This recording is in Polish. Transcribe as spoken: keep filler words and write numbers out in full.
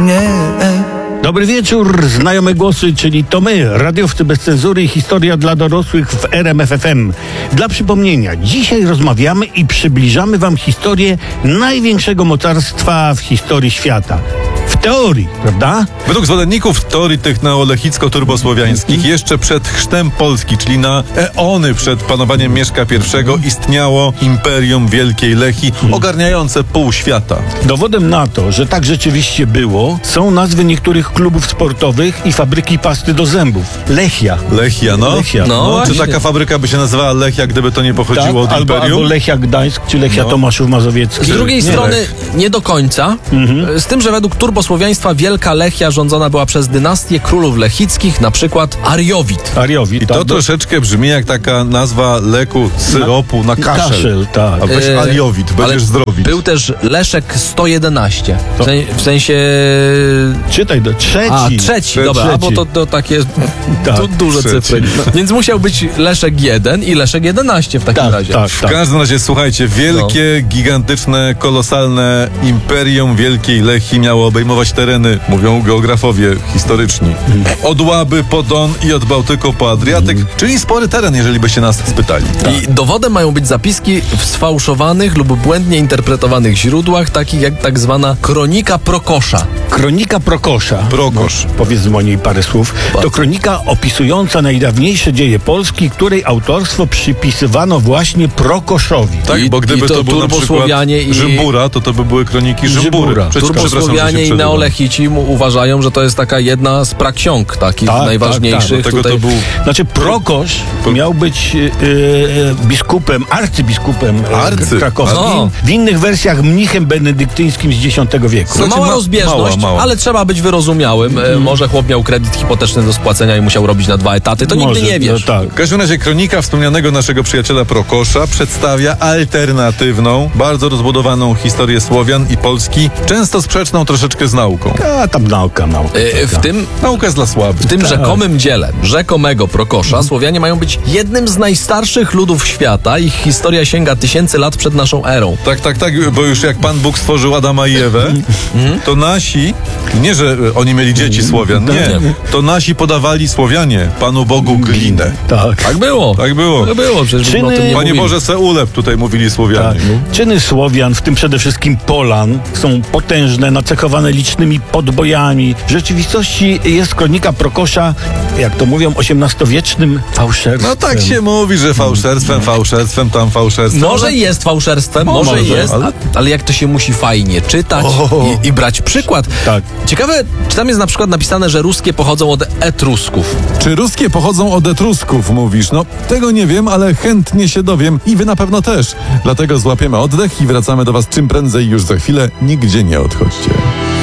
Dobry wieczór, znajome głosy, czyli to my, radiowcy bez cenzury i historia dla dorosłych w R M F F M. Dla przypomnienia, dzisiaj rozmawiamy i przybliżamy wam historię największego mocarstwa w historii świata. W teorii, prawda? Według zwolenników teorii tych neolechicko-turbosłowiańskich jeszcze przed chrztem Polski, czyli na eony przed panowaniem Mieszka pierwszego, istniało Imperium Wielkiej Lechii, ogarniające pół świata. Dowodem na to, że tak rzeczywiście było, są nazwy niektórych klubów sportowych i fabryki pasty do zębów. Lechia. Lechia, no. Lechia. no, No, czy taka fabryka by się nazywała Lechia, gdyby to nie pochodziło tak, od albo, Imperium? albo Lechia Gdańsk, czy Lechia No. Tomaszów Mazowiecki. Z drugiej Nie strony Lech. nie do końca, Mhm. z tym, że według turbosłowiaństwa Wielka Lechia rządzona była przez dynastię królów lechickich, na przykład Ariowid. Ariowid. I to tak, troszeczkę brzmi jak taka nazwa leku, syropu na kaszel. Kaszel, tak. A weź E, Ariowid, ale będziesz zdrowi. Był też Leszek sto jedenaście. W, sen, w sensie... Czytaj, do trzeci. A, trzeci, Trzeci. dobra, a bo to, to takie Tak, du, duże trzeci. cyfry. No, więc musiał być Leszek jeden i Leszek jedenaście w takim Tak, razie. tak, W tak. każdym razie, słuchajcie, wielkie, No. gigantyczne, kolosalne Imperium Wielkiej Lechii miało obejmować tereny, mówią geografowie historyczni, od Łaby po Don i od Bałtyku po Adriatyk, czyli spory teren, jeżeli byście nas spytali. I dowodem mają być zapiski w sfałszowanych lub błędnie interpretowanych źródłach, takich jak tak zwana Kronika Prokosza. Kronika Prokosza. Prokosz. No, powiedzmy o niej parę słów. To kronika opisująca najdawniejsze dzieje Polski, której autorstwo przypisywano właśnie Prokoszowi. Tak, I- bo gdyby i to to, był na przykład turbosłowianie i- Rzymbura, to to by były kroniki Rzymbury. Rzymura. Przecież, przepraszam, że się Turbosłowianie i przerywam. neolechici mu uważają, że to jest taka jedna z praksiąg takich Tak, najważniejszych. tak, tak. Dlatego tutaj. to był Znaczy Prokosz miał być e, e, biskupem, arcybiskupem e, Arcy. krakowskim, No. w innych wersjach mnichem benedyktyńskim z dziesiątego wieku. No, Znaczy, mała ma- rozbieżność, mała, mała. ale trzeba być wyrozumiałym. E, Może chłop miał kredyt hipoteczny do spłacenia i musiał robić na dwa etaty. To Może, nigdy nie wiesz. No, tak. W każdym razie kronika wspomnianego naszego przyjaciela Prokosza przedstawia alternatywną, bardzo rozbudowaną historię Słowian i Polski, często sprzeczną troszeczkę z nauką. A tam nauka, nauka. E, W taka. tym Nauka jest dla słabych. W tym Tak. rzekomym dziele, rzekomego Prokosza, Słowianie mają być jednym z najstarszych ludów świata. Ich historia sięga tysięcy lat przed naszą erą. Tak, tak, tak, bo już jak Pan Bóg stworzył Adama i Ewę, to nasi, nie że e, oni mieli dzieci Słowian, nie, to nasi podawali Słowianie Panu Bogu glinę. Tak. Tak było. Tak było. Tak było, przecież Czyny- o tym nie Panie mówili. Boże, se ulep, tutaj mówili Słowianie. Tak. Czyny Słowian, w tym przede wszystkim Polan, są potężne, nacechowane licznymi podbojami. W rzeczywistości jest kronika Prokosza, jak to mówią, osiemnastowiecznym fałszerstwem. No tak się mówi, że fałszerstwem, fałszerstwem, tam fałszerstwem. Może jest fałszerstwem, może, może, jest, ale- ale... ale jak to się musi fajnie czytać O. i, i brać przykład. Tak. Ciekawe, czy tam jest na przykład napisane, że ruskie pochodzą od Etrusków. Czy ruskie pochodzą od Etrusków, mówisz? No, tego nie wiem, ale chętnie się dowiem i wy na pewno też. Dlatego złapiemy oddech i wracamy do was czym prędzej już za chwilę. Nigdzie nie odchodźcie.